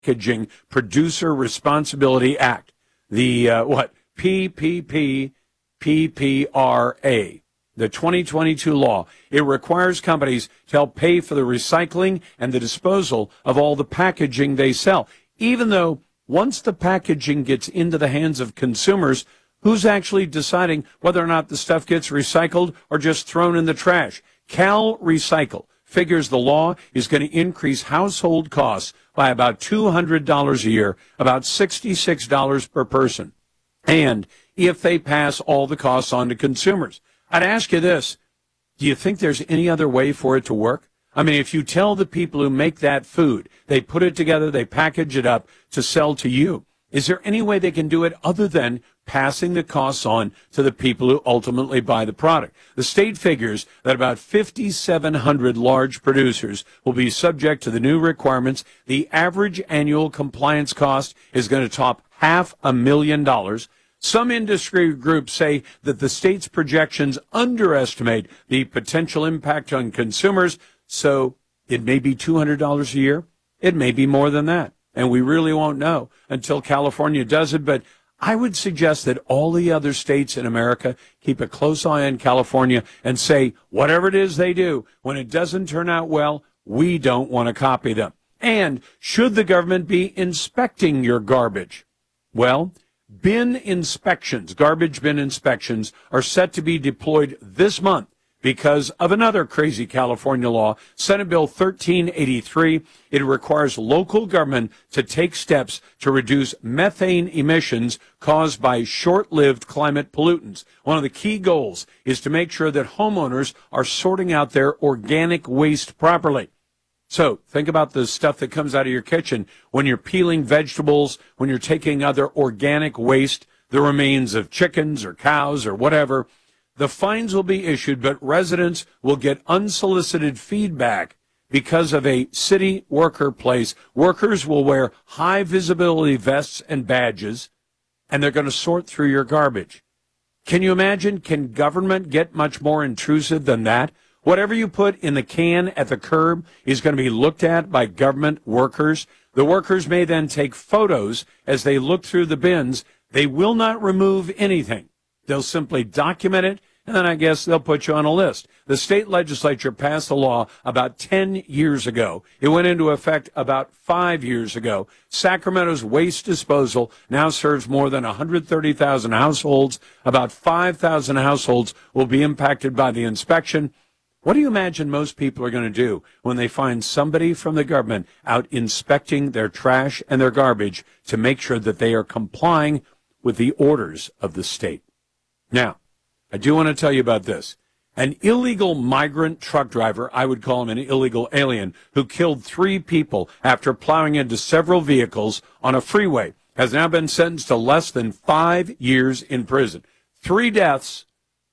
Packaging Producer Responsibility Act, the PPPPPRA, the 2022 law. It requires companies to help pay for the recycling and the disposal of all the packaging they sell, even though once the packaging gets into the hands of consumers, who's actually deciding whether or not the stuff gets recycled or just thrown in the trash? Cal Recycle figures the law is going to increase household costs by about $200 a year, about $66 per person. And if they pass all the costs on to consumers, I'd ask you this. Do you think there's any other way for it to work? I mean, if you tell the people who make that food, they put it together, they package it up to sell to you, is there any way they can do it other than passing the costs on to the people who ultimately buy the product? The state figures that about 5,700 large producers will be subject to the new requirements. The average annual compliance cost is going to top $500,000. Some industry groups say that the state's projections underestimate the potential impact on consumers, so it may be $200 a year. It may be more than that. And we really won't know until California does it. But I would suggest that all the other states in America keep a close eye on California and say, whatever it is they do, when it doesn't turn out well, we don't want to copy them. And should the government be inspecting your garbage? Well, bin inspections, garbage bin inspections, are set to be deployed this month because of another crazy California law, Senate Bill 1383. It requires local government to take steps to reduce methane emissions caused by short-lived climate pollutants. One of the key goals is to make sure that homeowners are sorting out their organic waste properly. So think about the stuff that comes out of your kitchen when you're peeling vegetables, when you're taking other organic waste, the remains of chickens or cows or whatever. The fines will be issued, but residents will get unsolicited feedback because of a city worker place. Workers will wear high visibility vests and badges, and they're going to sort through your garbage. Can you imagine? Can government get much more intrusive than that? Whatever you put in the can at the curb is going to be looked at by government workers. The workers may then take photos as they look through the bins. They will not remove anything. They'll simply document it, and then I guess they'll put you on a list. The state legislature passed a law about 10 years ago. It went into effect about 5 years ago. Sacramento's waste disposal now serves more than 130,000 households. About 5,000 households will be impacted by the inspection. What do you imagine most people are going to do when they find somebody from the government out inspecting their trash and their garbage to make sure that they are complying with the orders of the state? Now, I do want to tell you about this. An illegal migrant truck driver, I would call him an illegal alien, who killed 3 people after plowing into several vehicles on a freeway, has now been sentenced to less than 5 years in prison. 3 deaths,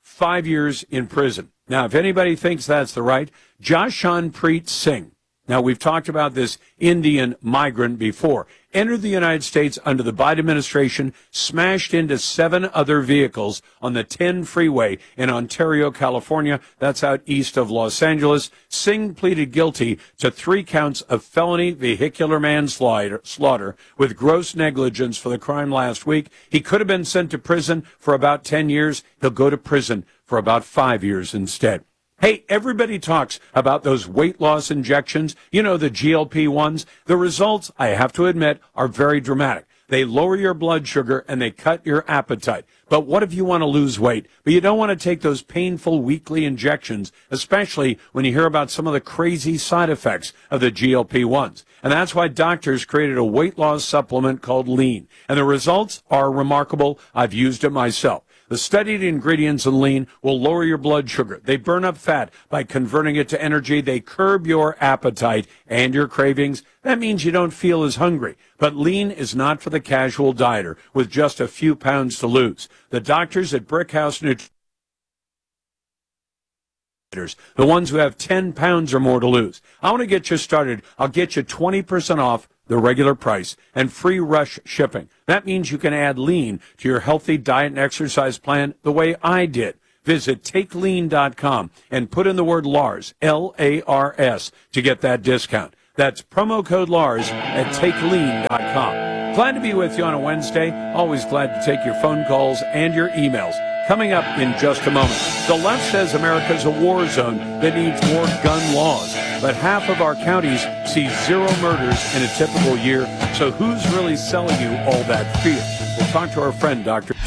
5 years in prison. Now, if anybody thinks that's the right, Jashanpreet Singh. Now, we've talked about this Indian migrant before. Entered the United States under the Biden administration, smashed into 7 other vehicles on the 10 freeway in Ontario, California. That's out east of Los Angeles. Singh pleaded guilty to 3 counts of felony vehicular manslaughter with gross negligence for the crime last week. He could have been sent to prison for about 10 years. He'll go to prison for about 5 years instead. Hey, everybody talks about those weight loss injections, you know, the GLP-1s. The results, I have to admit, are very dramatic. They lower your blood sugar and they cut your appetite. But what if you want to lose weight, but you don't want to take those painful weekly injections, especially when you hear about some of the crazy side effects of the GLP-1s? And that's why doctors created a weight loss supplement called Lean. And the results are remarkable. I've used it myself. The studied ingredients in Lean will lower your blood sugar. They burn up fat by converting it to energy. They curb your appetite and your cravings. That means you don't feel as hungry. But Lean is not for the casual dieter with just a few pounds to lose. The doctors at Brickhouse Nutrition, the ones who have 10 pounds or more to lose. I want to get you started. I'll get you 20% off the regular price and free rush shipping. That means you can add Lean to your healthy diet and exercise plan the way I did. Visit TakeLean.com and put in the word Lars, L-A-R-S, to get that discount. That's promo code Lars at takelean.com. Glad to be with you on a Wednesday. Always glad to take your phone calls and your emails. Coming up in just a moment. The left says America's a war zone that needs more gun laws. But half of our counties see 0 murders in a typical year. So who's really selling you all that fear? We'll talk to our friend, Dr.